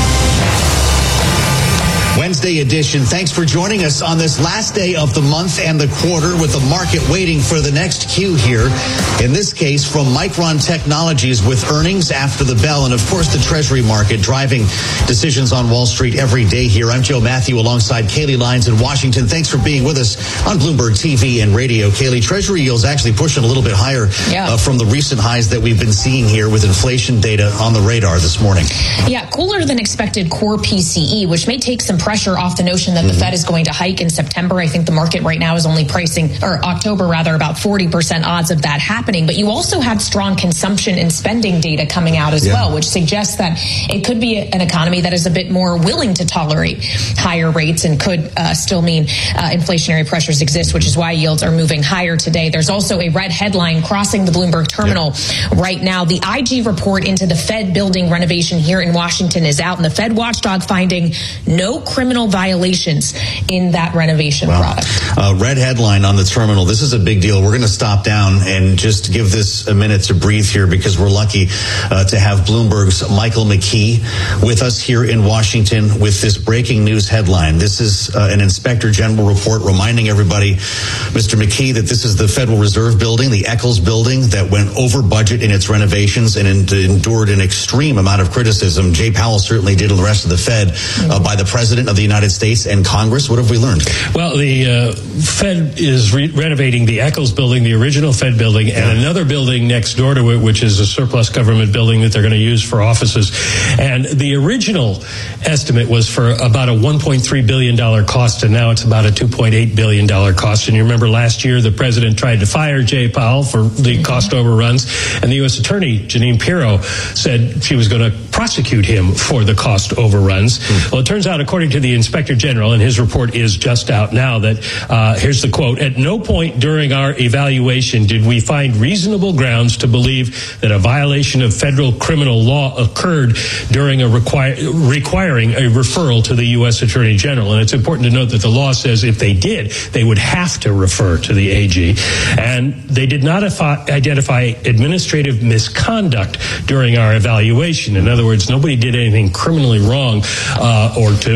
Wednesday edition. Thanks for joining us on this last day of the month and the quarter with the market waiting for the next cue here. In this case, from Micron Technologies with earnings after the bell and, of course, the Treasury market driving decisions on Wall Street every day here. I'm Joe Matthew alongside Kaylee Lines in Washington. Thanks for being with us on Bloomberg TV and radio. Kaylee, Treasury yields actually pushing a little bit higher from the recent highs that we've been seeing here with inflation data on the radar this morning. Yeah, cooler than expected core PCE, which may take some pressure off the notion that the Fed is going to hike in September. I think the market right now is only pricing, or October rather, about 40% odds of that happening. But you also had strong consumption and spending data coming out as well, which suggests that it could be an economy that is a bit more willing to tolerate higher rates and could still mean inflationary pressures exist, which is why yields are moving higher today. There's also a red headline crossing the Bloomberg terminal right now. The IG report into the Fed building renovation here in Washington is out, and the Fed watchdog finding no criminal violations in that renovation product. Red headline on the terminal. This is a big deal. We're going to stop down and just give this a minute to breathe here because we're lucky to have Bloomberg's Michael McKee with us here in Washington with this breaking news headline. This is an Inspector General report reminding everybody, Mr. McKee, that this is the Federal Reserve building, the Eccles building, that went over budget in its renovations and endured an extreme amount of criticism. Jay Powell certainly did, and the rest of the Fed, by the President of the United States and Congress. What have we learned? Well, the Fed is renovating the Eccles building, the original Fed building, and another building next door to it, which is a surplus government building that they're going to use for offices. And the original estimate was for about a $1.3 billion cost, and now it's about a $2.8 billion cost. And you remember last year the president tried to fire Jay Powell for the cost overruns, and the U.S. Attorney, Janine Pirro, said she was going to prosecute him for the cost overruns. Well, it turns out, according to the Inspector General, and his report is just out now, that here's the quote: "At no point during our evaluation did we find reasonable grounds to believe that a violation of federal criminal law occurred during a requiring a referral to the U.S. Attorney General." And it's important to note that the law says if they did, they would have to refer to the AG. And they did not identify administrative misconduct during our evaluation. In other words, nobody did anything criminally wrong or to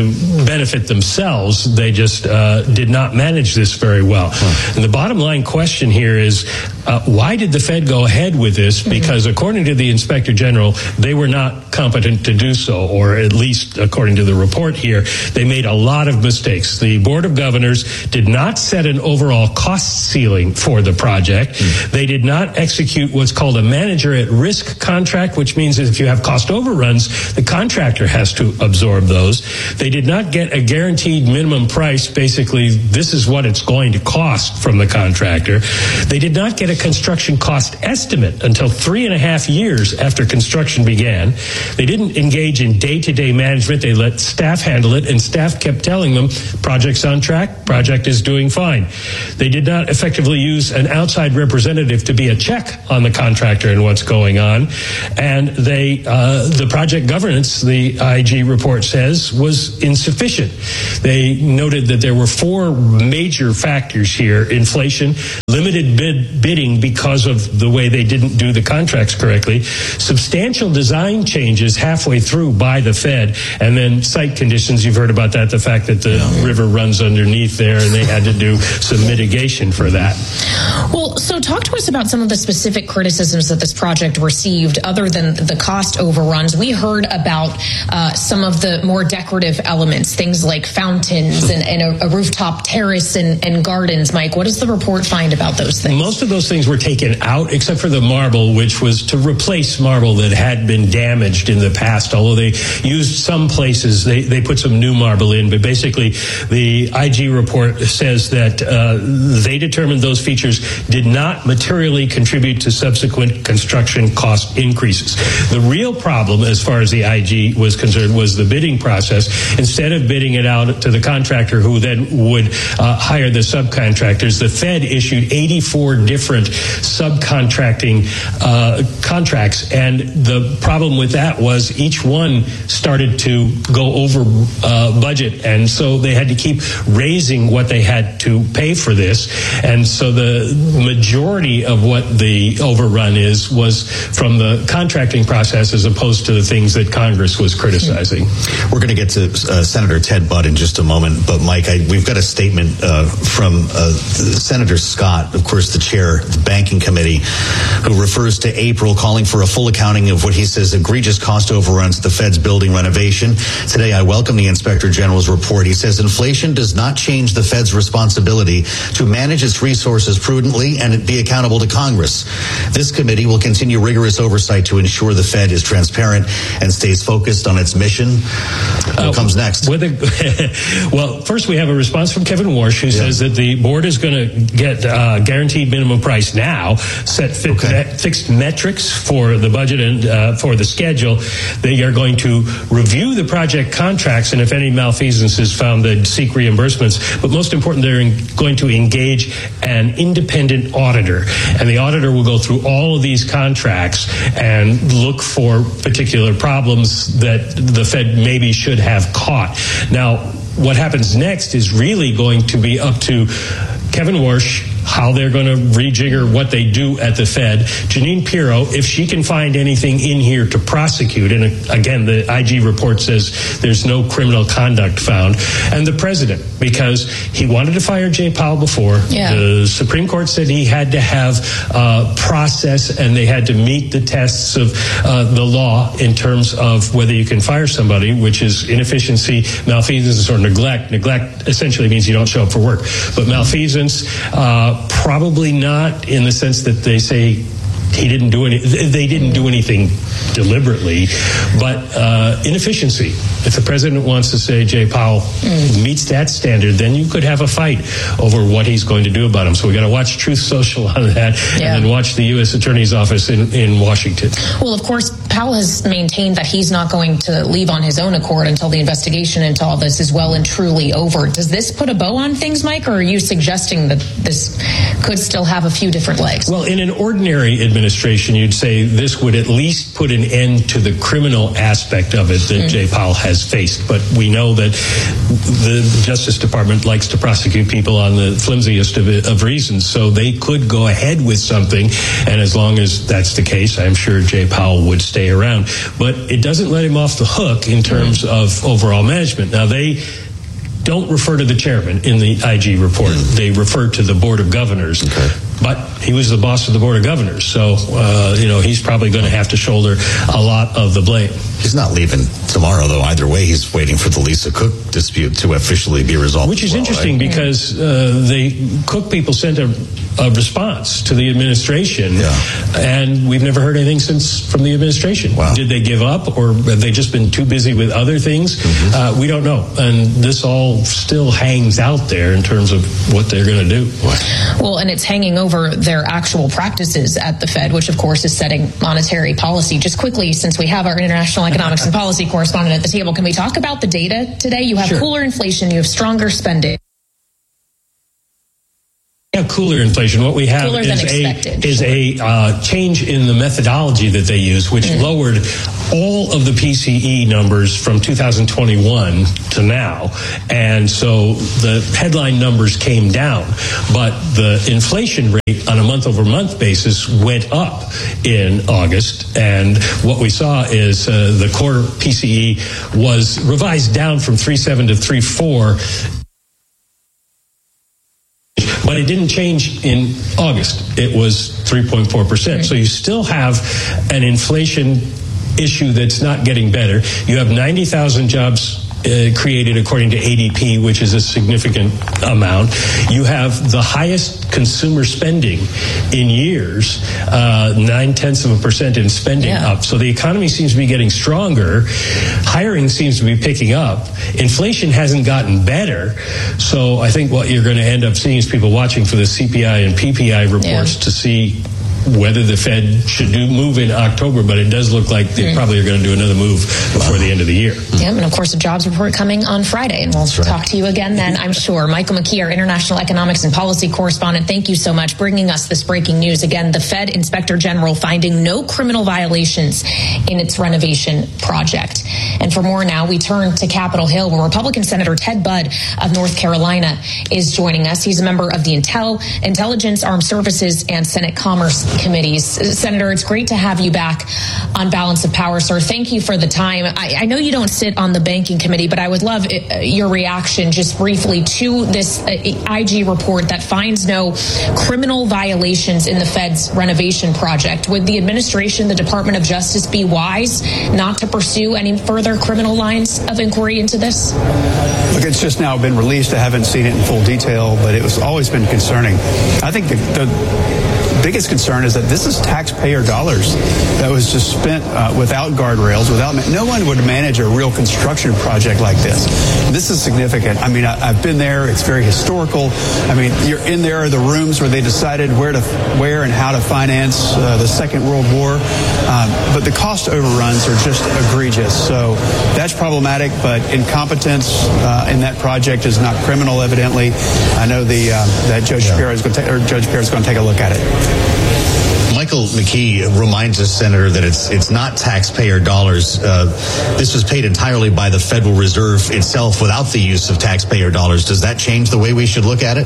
benefit themselves. They just did not manage this very well. And the bottom line question here is, why did the Fed go ahead with this? Because according to the Inspector General, they were not competent to do so, or at least according to the report here, they made a lot of mistakes. The Board of Governors did not set an overall cost ceiling for the project. They did not execute what's called a manager at risk contract, which means that if you have cost overruns, the contractor has to absorb those. They did not get a guaranteed minimum price. Basically, this is what it's going to cost from the contractor. They did not get a construction cost estimate until 3.5 years after construction began. They didn't engage in day-to-day management. They let staff handle it, and staff kept telling them, project's on track, project is doing fine. They did not effectively use an outside representative to be a check on the contractor and what's going on. And the project governance, the IG report says, was insufficient. They noted that there were 4 major factors here: inflation, limited bidding because of the way they didn't do the contracts correctly, substantial design changes halfway through by the Fed, and then site conditions. You've heard about that, the fact that the river runs underneath there, and they had to do some mitigation for that. Well, so talk to us about some of the specific criticisms that this project received other than the cost overruns. We heard about some of the more decorative elements, things like fountains and a rooftop terrace and gardens. Mike, what does the report find about those things? Most of those things were taken out, except for the marble, which was to replace marble that had been damaged in the past. Although they used some places, they put some new marble in. But basically, the IG report says that they determined those features did not materially contribute to subsequent construction cost increases. The real problem, as far as the IG was concerned, was the bidding process. Instead of bidding it out to the contractor, who then would hire the subcontractors, the Fed issued 84 different subcontracting contracts, and the problem with that was each one started to go over budget, and so they had to keep raising what they had to pay for this. And so the majority of what the overrun was from the contracting process, as opposed to the things that Congress was criticizing. We're going to get to Senator Ted Budd in just a moment, but Mike, we've got a statement from Senator Scott, of course, the chair of the Banking Committee, who refers to April, calling for a full accounting of what he says egregious cost overruns at the Fed's building renovation. Today, I welcome the Inspector General's report. He says inflation does not change the Fed's responsibility to manage its resources prudently and be accountable to Congress. This committee will continue rigorous oversight to ensure the Fed is transparent and stays focused on its mission. What comes next? Well, first we have a response from Kevin Warsh, who says that the board is going to get guaranteed minimum price now, set fixed metrics for the budget and for the schedule. They are going to review the project contracts, and if any malfeasance is found, they'd seek reimbursements. But most important, they're going to engage an independent auditor, and the auditor will go through all of these contracts and look for particular problems that the Fed maybe should have caught. Now, what happens next is really going to be up to Kevin Warsh, how they're going to rejigger what they do at the Fed. Jeanine Pirro, if she can find anything in here to prosecute, and again, the IG report says there's no criminal conduct found, and the president, because he wanted to fire Jay Powell before. Yeah. The Supreme Court said he had to have process, and they had to meet the tests of the law in terms of whether you can fire somebody, which is inefficiency, malfeasance, or neglect. Neglect essentially means you don't show up for work. But malfeasance, probably not, in the sense that they say they didn't do anything deliberately, but inefficiency. If the president wants to say Jay Powell meets that standard, then you could have a fight over what he's going to do about him. So we got to watch Truth Social on that, and then watch the U.S. Attorney's Office in Washington. Well, of course, Powell has maintained that he's not going to leave on his own accord until the investigation into all this is well and truly over. Does this put a bow on things, Mike, or are you suggesting that this could still have a few different legs? Well, in an ordinary administration, you'd say this would at least put an end to the criminal aspect of it that Jay Powell has faced. But we know that the Justice Department likes to prosecute people on the flimsiest of reasons, so they could go ahead with something, and as long as that's the case, I'm sure Jay Powell would stay around. But it doesn't let him off the hook in terms of overall management. Now, they don't refer to the chairman in the IG report. They refer to the Board of Governors. Okay. But he was the boss of the Board of Governors, so he's probably going to have to shoulder a lot of the blame. He's not leaving tomorrow, though. Either way, he's waiting for the Lisa Cook dispute to officially be resolved. Which is interesting, right? Because the Cook people sent a response to the administration, and we've never heard anything since from the administration. Wow. Did they give up, or have they just been too busy with other things? We don't know, and this all still hangs out there in terms of what they're going to do. Well, and it's hanging over their actual practices at the Fed, which of course is setting monetary policy. Just quickly, since we have our international economics and policy correspondent at the table, can we talk about the data today? You have cooler inflation, you have stronger spending. Yeah, cooler inflation. What we have is a change in the methodology that they use, which lowered all of the PCE numbers from 2021 to now. And so the headline numbers came down, but the inflation rate on a month-over-month basis went up in August. And what we saw is the core PCE was revised down from 3.7 to 3.4. But it didn't change in August. It was 3.4%. So you still have an inflation issue that's not getting better. You have 90,000 jobs created according to ADP, which is a significant amount. You have the highest consumer spending in years, 0.9% in spending up. So the economy seems to be getting stronger. Hiring seems to be picking up. Inflation hasn't gotten better. So I think what you're going to end up seeing is people watching for the CPI and PPI reports to see whether the Fed should move in October, but it does look like they probably are going to do another move before the end of the year. Yeah, and of course, a jobs report coming on Friday, and we'll talk to you again then, I'm sure. Michael McKee, our international economics and policy correspondent, thank you so much bringing us this breaking news. Again, the Fed Inspector General finding no criminal violations in its renovation project. And for more now, we turn to Capitol Hill, where Republican Senator Ted Budd of North Carolina is joining us. He's a member of the Intelligence, Armed Services, and Senate Commerce Committees. Senator, it's great to have you back on Balance of Power, sir. Thank you for the time. I know you don't sit on the Banking Committee, but I would love your reaction just briefly to this IG report that finds no criminal violations in the Fed's renovation project. Would the administration, the Department of Justice, be wise not to pursue any further criminal lines of inquiry into this? Look, it's just now been released. I haven't seen it in full detail, but it was always been concerning. I think the biggest concern is that this is taxpayer dollars that was just spent without guardrails, no one would manage a real construction project like this. This is significant. I mean, I've been there. It's very historical. I mean, you're in there are the rooms where they decided where and how to finance the Second World War. But the cost overruns are just egregious. So that's problematic, but incompetence in that project is not criminal, evidently. I know that Judge Shapiro is going to take a look at it. Michael McKee reminds us, Senator, that it's not taxpayer dollars. This was paid entirely by the Federal Reserve itself without the use of taxpayer dollars. Does that change the way we should look at it?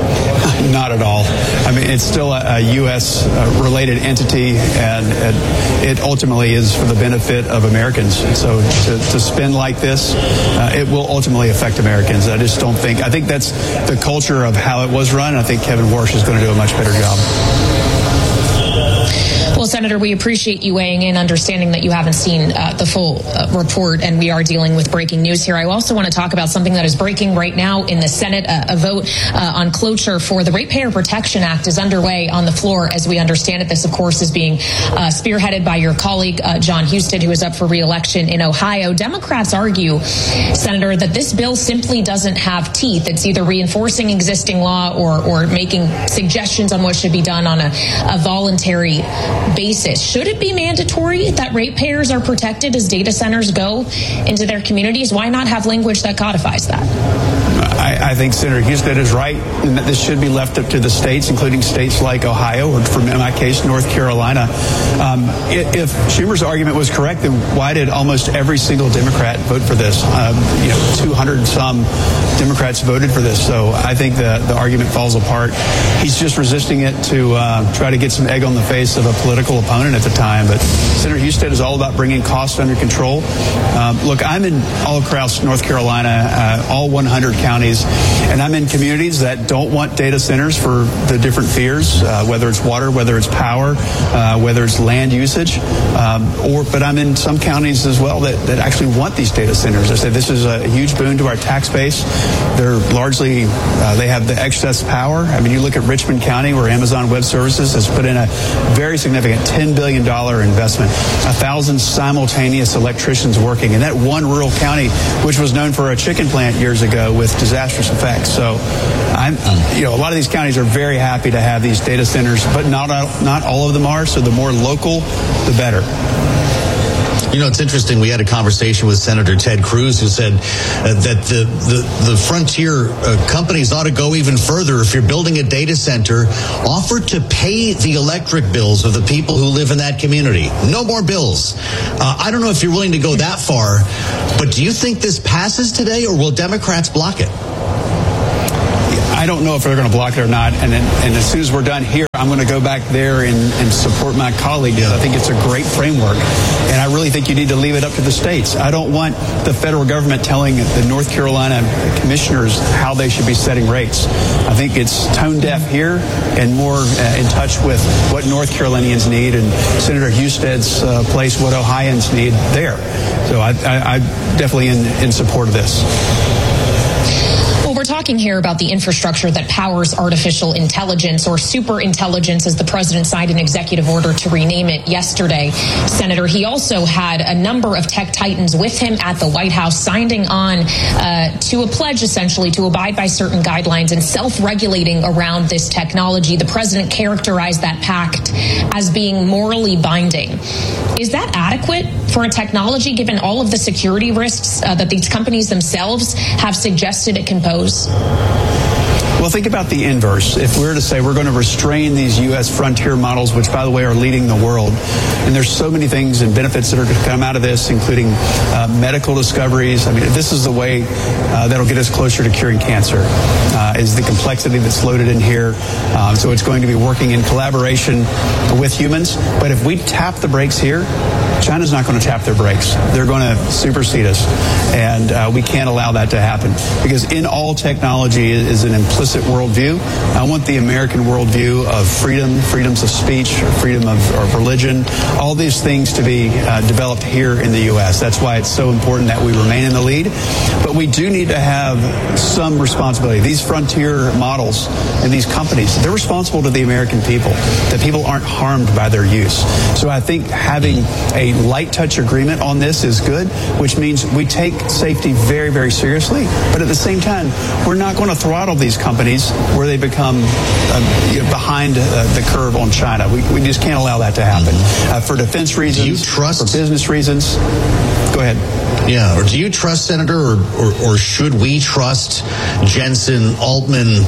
Not at all. I mean, it's still a U.S. related entity, and it ultimately is for the benefit of Americans. And so to spend like this, it will ultimately affect Americans. I think that's the culture of how it was run. I think Kevin Warsh is going to do a much better job. Well, Senator, we appreciate you weighing in, understanding that you haven't seen the full report, and we are dealing with breaking news here. I also want to talk about something that is breaking right now in the Senate. A vote on cloture for the Ratepayer Protection Act is underway on the floor, as we understand it. This, of course, is being spearheaded by your colleague, John Husted, who is up for re-election in Ohio. Democrats argue, Senator, that this bill simply doesn't have teeth. It's either reinforcing existing law or making suggestions on what should be done on a voluntary basis. Should it be mandatory that ratepayers are protected as data centers go into their communities? Why not have language that codifies that? I think Senator Husted is right, and that this should be left up to the states, including states like Ohio, or in my case, North Carolina. If Schumer's argument was correct, then why did almost every single Democrat vote for this? 200 and some Democrats voted for this. So I think the argument falls apart. He's just resisting it to try to get some egg on the face of a political opponent at the time. But Senator Husted is all about bringing costs under control. Look, I'm in all across North Carolina, all 100 counties, and I'm in communities that don't want data centers for the different fears, whether it's water, whether it's power, whether it's land usage, but I'm in some counties as well that actually want these data centers. I say this is a huge boon to our tax base. They're largely, they have the excess power. I mean, you look at Richmond County, where Amazon Web Services has put in a very significant $10 billion investment, 1,000 simultaneous electricians working in that one rural county, which was known for a chicken plant years ago with disastrous effects. So a lot of these counties are very happy to have these data centers, but not all of them are. So the more local, the better. You know, it's interesting. We had a conversation with Senator Ted Cruz, who said that the frontier companies ought to go even further. If you're building a data center, offer to pay the electric bills of the people who live in that community. No more bills. I don't know if you're willing to go that far, but do you think this passes today, or will Democrats block it? I don't know if they're going to block it or not. And as soon as we're done here, I'm going to go back there and support my colleague. Yeah. I think it's a great framework. And I really think you need to leave it up to the states. I don't want the federal government telling the North Carolina commissioners how they should be setting rates. I think it's tone deaf here and more in touch with what North Carolinians need, and Senator Husted's place what Ohioans need there. So I'm definitely in support of this. We're talking here about the infrastructure that powers artificial intelligence, or super intelligence, as the president signed an executive order to rename it yesterday. Senator, he also had a number of tech titans with him at the White House signing on to a pledge, essentially, to abide by certain guidelines and self-regulating around this technology. The president characterized that pact as being morally binding. Is that adequate for a technology, given all of the security risks that these companies themselves have suggested it can pose? Well, think about the inverse. If we were to say we're going to restrain these U.S. frontier models, which, by the way, are leading the world, and there's so many things and benefits that are going to come out of this, including medical discoveries. I mean, this is the way that'll get us closer to curing cancer, is the complexity that's loaded in here. So it's going to be working in collaboration with humans. But if we tap the brakes here, China's not going to tap their brakes. They're going to supersede us. And we can't allow that to happen, because in all technology is an implicit worldview. I want the American worldview of freedoms of speech, freedom of religion, all these things to be developed here in the U.S. That's why it's so important that we remain in the lead. But we do need to have some responsibility. These frontier models and these companies, they're responsible to the American people, that people aren't harmed by their use. So I think having a light touch agreement on this is good, which means we take safety very, very seriously. But at the same time, we're not going to throttle these companies where they become behind the curve on China. We just can't allow that to happen. For defense reasons, do you trust, for business reasons. Go ahead. Yeah, or do you trust, Senator, or should we trust Jensen, Altman,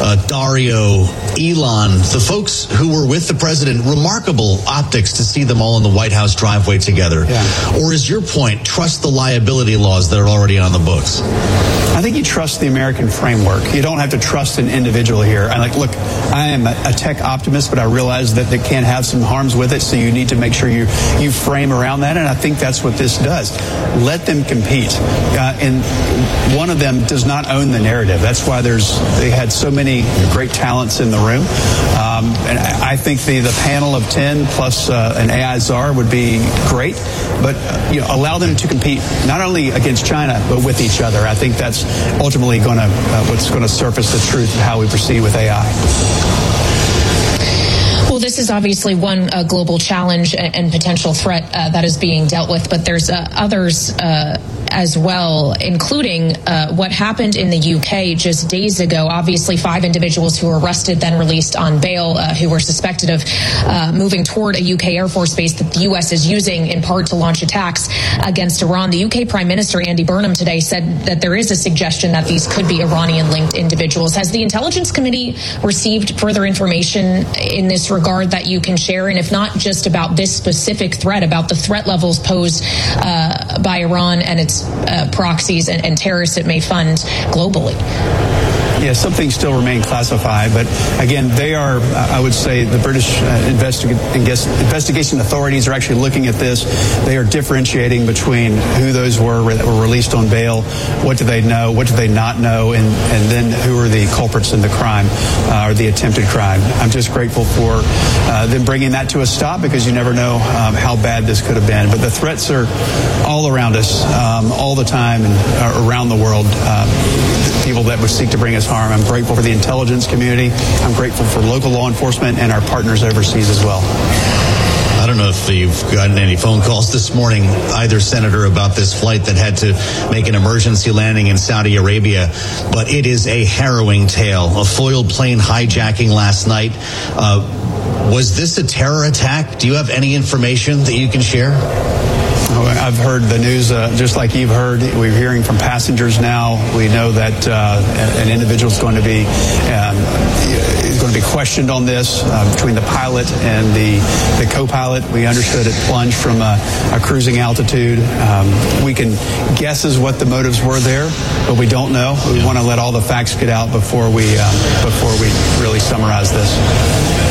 Dario, Elon, the folks who were with the president? Remarkable optics to see them all in the White House driveway together. Yeah. Or is your point, trust the liability laws that are already on the books? I think you trust the American framework. You don't have to trust an individual here. Look, I am a tech optimist, but I realize that they can have some harms with it, so you need to make sure you frame around that, and I think that's what this does. Let them compete. And one of them does not own the narrative. That's why they had so many great talents in the room. And I think the panel of 10 plus an AI czar would be great, but allow them to compete not only against China, but with each other. I think that's ultimately what's going to surface the truth of how we proceed with AI. Well, this is obviously one global challenge and potential threat that is being dealt with, but there's others as well, including what happened in the UK just days ago. Obviously, 5 individuals who were arrested, then released on bail, who were suspected of moving toward a UK Air Force base that the U.S. is using in part to launch attacks against Iran. The UK Prime Minister, Andy Burnham, today said that there is a suggestion that these could be Iranian-linked individuals. Has the Intelligence Committee received further information in this regard that you can share? And if not just about this specific threat, about the threat levels posed by Iran and its proxies and terrorists it may fund globally? some things still remain classified, but again, they are, I would say, the British investigation authorities are actually looking at this. They are differentiating between who those were that were released on bail, what do they know, what do they not know, and then who are the culprits in the crime or the attempted crime. I'm just grateful for them bringing that to a stop, because you never know how bad this could have been. But the threats are all around us, all the time, and around the world. People that would seek to bring us harm. I'm grateful for the intelligence community. I'm grateful for local law enforcement and our partners overseas as well. I don't know if you've gotten any phone calls this morning, either, Senator, about this flight that had to make an emergency landing in Saudi Arabia, but it is a harrowing tale. A foiled plane hijacking last night. Was this a terror attack? Do you have any information that you can share? I've heard the news just like you've heard. We're hearing from passengers now. We know that an individual is going to be questioned on this between the pilot and the co-pilot. We understood it plunged from a cruising altitude. We can guess as what the motives were there, but we don't know. We want to let all the facts get out before we really summarize this.